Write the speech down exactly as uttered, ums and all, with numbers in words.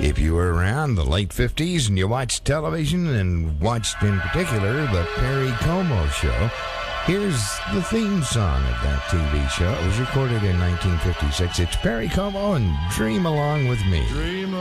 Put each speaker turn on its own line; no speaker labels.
If you were around the late fifties and you watched television and watched in particular the Perry Como Show, here's the theme song of that T V show. It was recorded in nineteen fifty-six. It's Perry Como and Dream Along With Me.
Dream